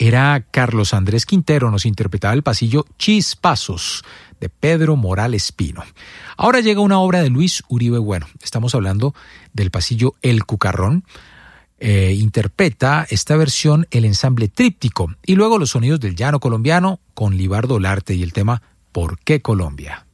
era Carlos Andrés Quintero, nos interpretaba el pasillo Chispazos de Pedro Morales Pino. Ahora llega una obra de Luis Uribe Bueno. Estamos hablando del pasillo El Cucarrón. Interpreta esta versión el ensamble Tríptico y luego los sonidos del llano colombiano con Libardo Olarte y el tema ¿Por qué Colombia?